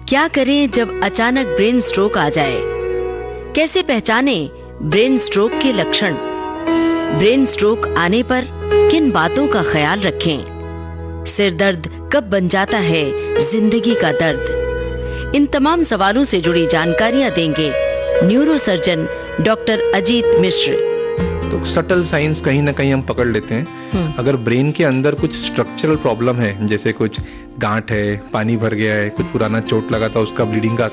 क्या करें जब अचानक ब्रेन स्ट्रोक आ जाए? कैसे पहचाने ब्रेन स्ट्रोक के लक्षण? ब्रेन स्ट्रोक आने पर किन बातों का ख्याल रखें? सिर दर्द कब बन जाता है जिंदगी का दर्द? इन तमाम सवालों से जुड़ी जानकारियां देंगे न्यूरोसर्जन डॉक्टर अजीत मिश्र। तो सटल साइंस कहीं ना कहीं हम पकड़ लेते हैं। अगर ब्रेन के अंदर कुछ स्ट्रक्चरल प्रॉब्लम है, जैसे कुछ गांठ है, पानी भर गया है, कुछ पुराना चोट लगा था उसका ब्लीडिंग का